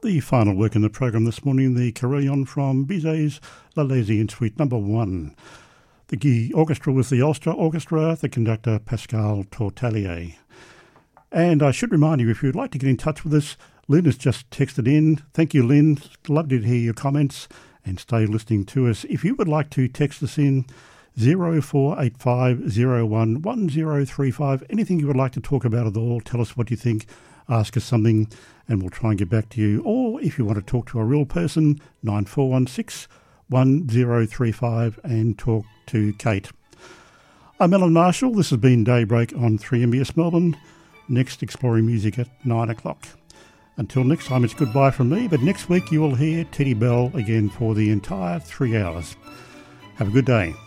The final work in the program this morning, the Carillon from Bizet's La Lazy in Suite Number 1. The orchestra was the Ulster Orchestra, the conductor Pascal Tortelier. And I should remind you, if you'd like to get in touch with us, Lynn has just texted in. Thank you, Lynn. Lovely to hear your comments and stay listening to us. If you would like to text us in, 0485 01 1035. Anything you would like to talk about at all, tell us what you think, ask us something, and we'll try and get back to you. Or if you want to talk to a real person, 9416 1035 and talk to Kate. I'm Alan Marshall. This has been Daybreak on 3MBS Melbourne. Next, exploring music at 9 o'clock. Until next time, it's goodbye from me, but next week you will hear Teddy Bell again for the entire 3 hours. Have a good day.